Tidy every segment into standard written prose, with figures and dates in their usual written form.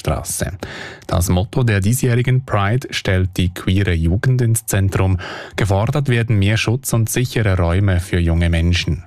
Straße. Das Motto der diesjährigen Pride stellt die queere Jugend ins Zentrum. Gefordert werden mehr Schutz und sichere Räume für junge Menschen.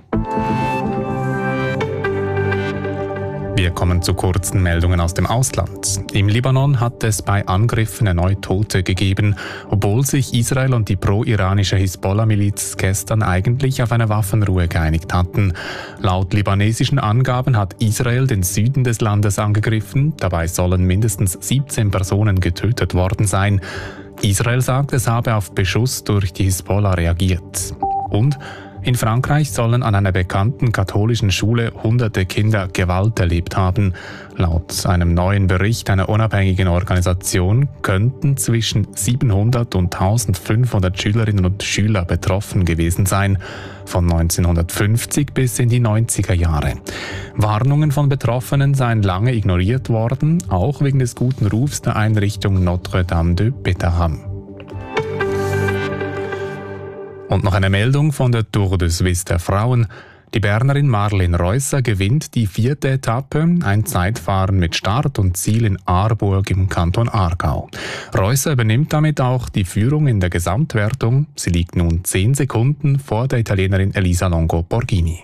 Wir kommen zu kurzen Meldungen aus dem Ausland. Im Libanon hat es bei Angriffen erneut Tote gegeben, obwohl sich Israel und die pro-iranische Hisbollah-Miliz gestern eigentlich auf eine Waffenruhe geeinigt hatten. Laut libanesischen Angaben hat Israel den Süden des Landes angegriffen. Dabei sollen mindestens 17 Personen getötet worden sein. Israel sagt, es habe auf Beschuss durch die Hisbollah reagiert. Und in Frankreich sollen an einer bekannten katholischen Schule hunderte Kinder Gewalt erlebt haben. Laut einem neuen Bericht einer unabhängigen Organisation könnten zwischen 700 und 1500 Schülerinnen und Schüler betroffen gewesen sein, von 1950 bis in die 90er Jahre. Warnungen von Betroffenen seien lange ignoriert worden, auch wegen des guten Rufs der Einrichtung Notre-Dame de Bétharram. Und noch eine Meldung von der Tour de Suisse der Frauen. Die Bernerin Marlene Reusser gewinnt die 4. Etappe, ein Zeitfahren mit Start und Ziel in Aarburg im Kanton Aargau. Reusser übernimmt damit auch die Führung in der Gesamtwertung. Sie liegt nun 10 Sekunden vor der Italienerin Elisa Longo Borghini.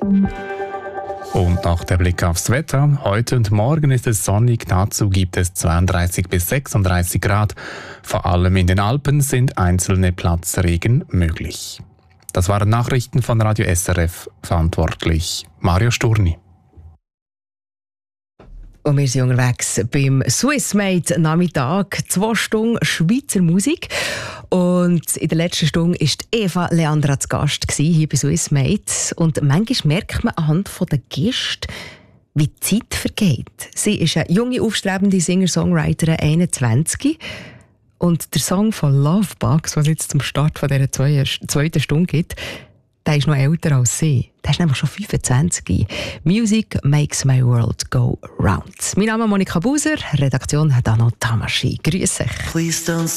Und noch der Blick aufs Wetter. Heute und morgen ist es sonnig, dazu gibt es 32 bis 36 Grad. Vor allem in den Alpen sind einzelne Platzregen möglich. Das waren Nachrichten von Radio SRF, verantwortlich Mario Sturni. Und wir sind unterwegs beim Swissmade Nachmittag, 2 Stunden Schweizer Musik. Und in der letzten Stunde war Eva Leandra zu Gast hier bei Swissmade. Und manchmal merkt man anhand der Gäste, wie die Zeit vergeht. Sie ist eine junge, aufstrebende Singer-Songwriterin, 21. Und der Song von Lovebugs, was es jetzt zum Start von dieser zweiten Stunde gibt, der ist noch älter als sie. Der ist nämlich schon 25. Music makes my world go round. Mein Name ist Monika Buser, Redaktion Dano Tamaschi. Grüß dich.